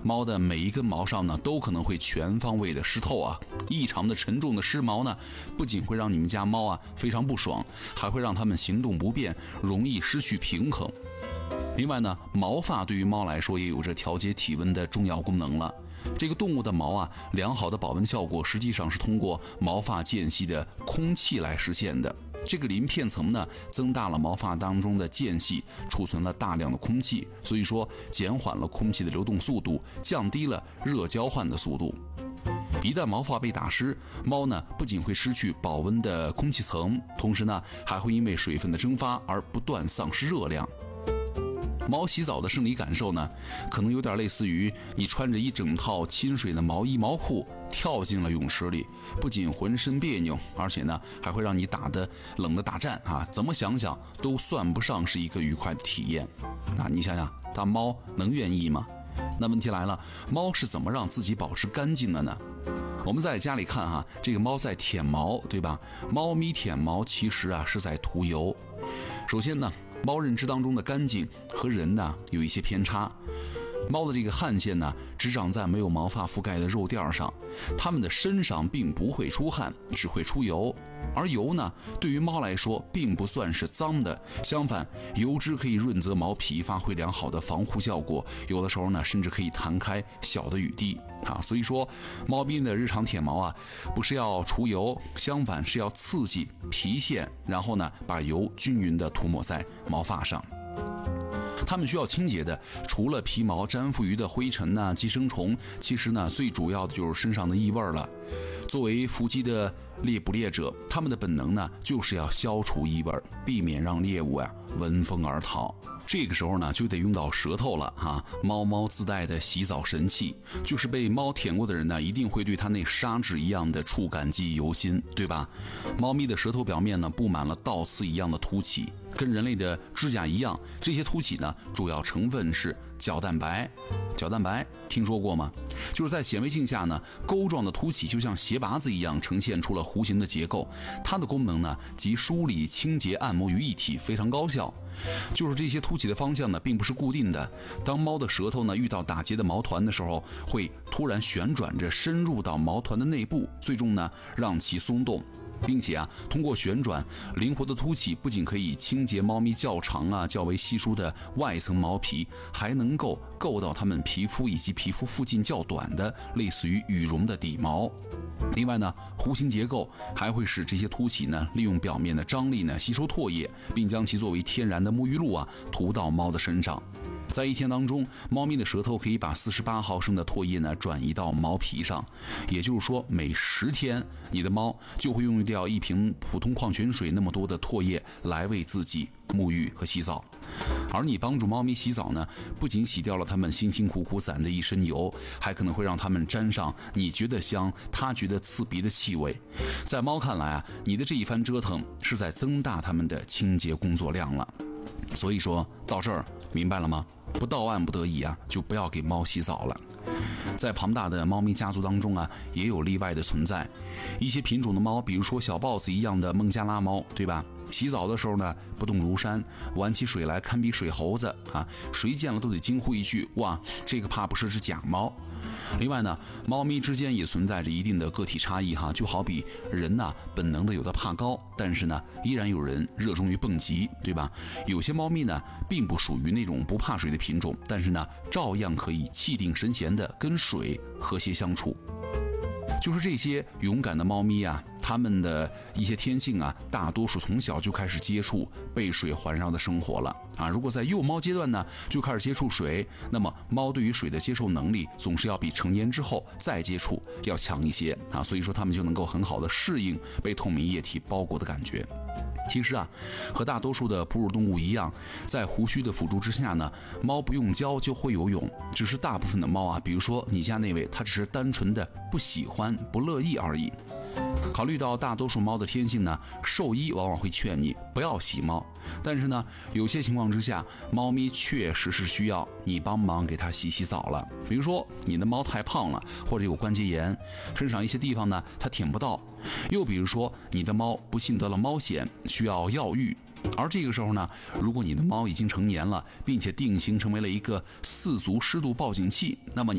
猫的每一根毛上呢都可能会全方位的湿透啊。异常的沉重的湿毛呢，不仅会让你们家猫啊非常不爽，还会让它们行动不便，容易失去平衡。另外呢，毛发对于猫来说也有着调节体温的重要功能了。这个动物的毛啊，良好的保温效果实际上是通过毛发间隙的空气来实现的。这个鳞片层呢，增大了毛发当中的间隙，储存了大量的空气，所以说减缓了空气的流动速度，降低了热交换的速度。一旦毛发被打湿，猫呢不仅会失去保温的空气层，同时呢还会因为水分的蒸发而不断丧失热量。猫洗澡的生理感受呢，可能有点类似于你穿着一整套亲水的毛衣毛裤跳进了泳池里，不仅浑身别扭，而且呢还会让你冷得打颤啊！怎么想想都算不上是一个愉快的体验。你想想，大猫能愿意吗？那问题来了，猫是怎么让自己保持干净的呢？我们在家里看哈，这个猫在舔毛，对吧？猫咪舔毛其实啊是在涂油。首先呢，猫认知当中的干净和人呢有一些偏差。猫的这个汗腺呢，只长在没有毛发覆盖的肉垫上，它们的身上并不会出汗，只会出油。而油呢，对于猫来说并不算是脏的，相反，油脂可以润泽毛皮，发挥良好的防护效果，有的时候呢，甚至可以弹开小的雨滴啊。所以说，猫咪的日常舔毛啊，不是要除油，相反是要刺激皮腺，然后呢，把油均匀地涂抹在毛发上。它们需要清洁的，除了皮毛粘附于的灰尘呐、寄生虫，其实呢，最主要的就是身上的异味了。作为伏击的猎捕猎者，他们的本能呢，就是要消除异味，避免让猎物闻风而逃。这个时候呢，就得用到舌头了哈。猫自带的洗澡神器，就是被猫舔过的人呢，一定会对它那砂纸一样的触感记忆犹新，对吧？猫咪的舌头表面呢，布满了倒刺一样的凸起，跟人类的指甲一样。这些凸起呢，主要成分是角蛋白。角蛋白听说过吗？就是在显微镜下呢，钩状的凸起就像鞋拔子一样，呈现出了弧形的结构。它的功能呢，集梳理、清洁、按摩于一体，非常高效。就是这些凸起的方向呢，并不是固定的。当猫的舌头呢遇到打结的毛团的时候，会突然旋转着深入到毛团的内部，最终呢让其松动。并且通过旋转，灵活的凸起不仅可以清洁猫咪较长较为稀疏的外层毛皮，还能够够到它们皮肤以及皮肤附近较短的类似于羽绒的底毛。另外呢，弧形结构还会使这些凸起呢利用表面的张力呢吸收唾液，并将其作为天然的沐浴露涂到猫的身上。在一天当中，猫咪的舌头可以把48毫升的唾液呢转移到毛皮上，也就是说，每10天，你的猫就会用掉1瓶普通矿泉水那么多的唾液来为自己沐浴和洗澡。而你帮助猫咪洗澡呢，不仅洗掉了它们辛辛苦苦攒的一身油，还可能会让它们沾上你觉得香，它觉得刺鼻的气味。在猫看来你的这一番折腾是在增大它们的清洁工作量了。所以说到这儿明白了吗？不到万不得已就不要给猫洗澡了。在庞大的猫咪家族当中也有例外的存在。一些品种的猫，比如说小豹子一样的孟加拉猫，对吧？洗澡的时候呢，不动如山，玩起水来堪比水猴子谁见了都得惊呼一句：哇，这个怕不是只假猫。另外呢，猫咪之间也存在着一定的个体差异就好比人本能的有的怕高，但是呢，依然有人热衷于蹦极，对吧？有些猫咪呢，并不属于那种不怕水的品种，但是呢，照样可以气定神闲的跟水和谐相处。就是这些勇敢的猫咪它们的一些天性大多数从小就开始接触被水环绕的生活了如果在幼猫阶段呢就开始接触水，那么猫对于水的接受能力总是要比成年之后再接触要强一些所以说它们就能够很好的适应被透明液体包裹的感觉。其实和大多数的哺乳动物一样，在胡须的辅助之下呢，猫不用教就会游泳。只是大部分的猫比如说你家那位，它只是单纯的不喜欢、不乐意而已。考虑到大多数猫的天性呢，兽医往往会劝你不要洗猫，但是呢，有些情况之下，猫咪确实是需要你帮忙给它洗澡了。比如说你的猫太胖了，或者有关节炎，身上一些地方呢它舔不到；又比如说你的猫不幸得了猫癣，需要药浴。而这个时候呢，如果你的猫已经成年了，并且定型成为了一个4足湿度报警器，那么你